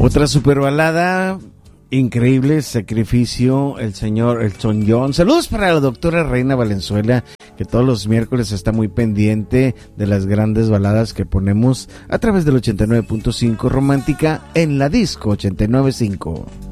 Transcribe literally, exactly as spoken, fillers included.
Otra super balada, increíble, Sacrificio, el señor Elton John. Saludos para la doctora Reina Valenzuela, que todos los miércoles está muy pendiente de las grandes baladas que ponemos a través del ochenta y nueve punto cinco Romántica en la disco ochenta y nueve punto cinco.